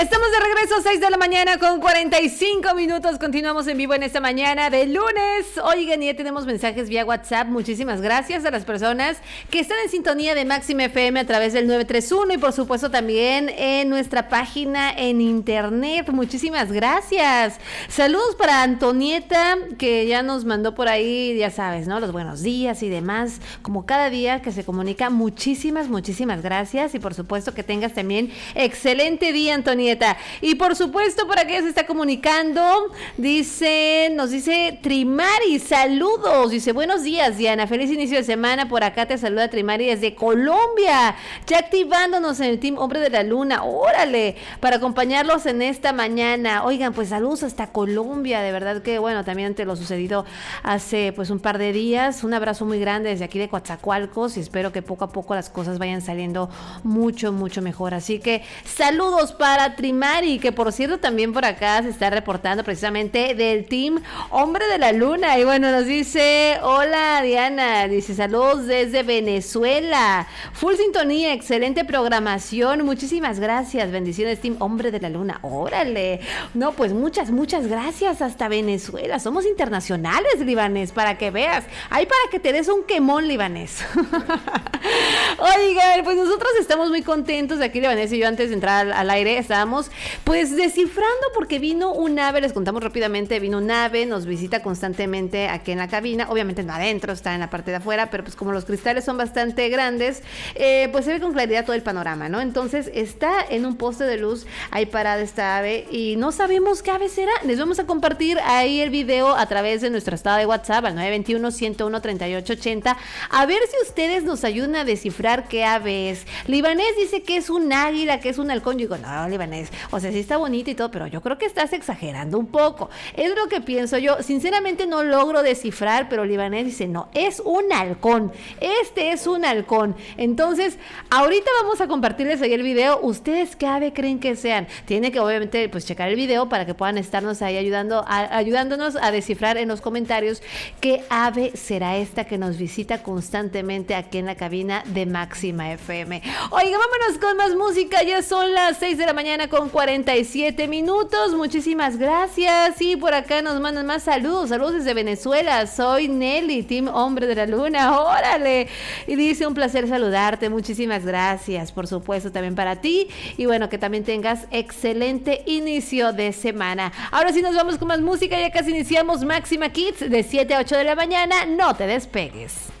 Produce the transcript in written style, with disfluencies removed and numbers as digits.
Estamos de regreso, 6 de la mañana con 45 minutos. Continuamos en vivo en esta mañana de lunes. Oigan, ya tenemos mensajes vía WhatsApp. Muchísimas gracias a las personas que están en sintonía de Máxima FM a través del 931 y por supuesto también en nuestra página en internet. Muchísimas gracias. Saludos para Antonieta, que ya nos mandó por ahí, ya sabes, ¿no? Los buenos días y demás, como cada día que se comunica. Muchísimas gracias y por supuesto que tengas también excelente día, Antonieta. Y por supuesto, por aquí se está comunicando, nos dice Trimari, saludos, dice buenos días, Diana, feliz inicio de semana, por acá te saluda Trimari desde Colombia, ya activándonos en el Team Hombre de la Luna, órale, para acompañarlos en esta mañana. Oigan, pues saludos hasta Colombia, de verdad que bueno, también te lo sucedido hace pues un par de días, un abrazo muy grande desde aquí de Coatzacoalcos y espero que poco a poco las cosas vayan saliendo mucho mejor, así que saludos para Trimari, que por cierto también por acá se está reportando precisamente del Team Hombre de la Luna, y bueno, nos dice, hola Diana, dice saludos desde Venezuela, full sintonía, excelente programación, muchísimas gracias, bendiciones Team Hombre de la Luna, órale, no pues muchas gracias hasta Venezuela, somos internacionales, Libanés, para que veas, ahí para que te des un quemón, Libanés. Oigan, pues nosotros estamos muy contentos de aquí, Libanés y yo, antes de entrar al aire, estábamos pues descifrando porque vino un ave, les contamos rápidamente, vino un ave, nos visita constantemente aquí en la cabina, obviamente no adentro, está en la parte de afuera, pero pues como los cristales son bastante grandes, pues se ve con claridad todo el panorama, ¿no? Entonces está en un poste de luz ahí parada esta ave y no sabemos qué ave será. Les vamos a compartir ahí el video a través de nuestro estado de WhatsApp al 921-101-3880, a ver si ustedes nos ayudan a descifrar qué ave es. Libanés dice que es un águila, que es un halcón. Yo digo, no, Libanés, o sea, sí está bonito y todo, pero yo creo que estás exagerando un poco. Es lo que pienso yo. Sinceramente no logro descifrar, pero Libanés dice, no, es un halcón. Este es un halcón. Entonces, ahorita vamos a compartirles ahí el video. ¿Ustedes qué ave creen que sean? Tienen que obviamente pues checar el video para que puedan estarnos ahí ayudándonos a descifrar en los comentarios qué ave será esta que nos visita constantemente aquí en la cabina de Máxima FM. Oiga, vámonos con más música. Ya son las 6 de la mañana con 47 minutos. Muchísimas gracias. Y por acá nos mandan más saludos. Saludos desde Venezuela. Soy Nelly, Team Hombre de la Luna. ¡Órale! Y dice, un placer saludarte. Muchísimas gracias. Por supuesto, también para ti. Y bueno, que también tengas excelente inicio de semana. Ahora sí nos vamos con más música. Ya casi iniciamos Máxima Kids de 7 a 8 de la mañana. No te despegues.